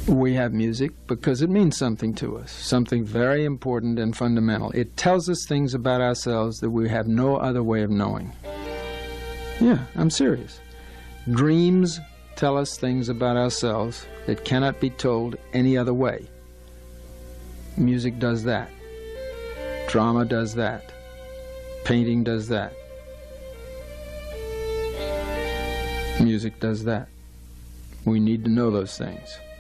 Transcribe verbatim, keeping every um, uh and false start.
We have music because it means something to us, something very important and fundamental. It tells us things about ourselves that we have no other way of knowing. Yeah, I'm serious. Dreams tell us things about ourselves that cannot be told any other way. Music does that. Drama does that. Painting does that. Music does that. We need to know those things.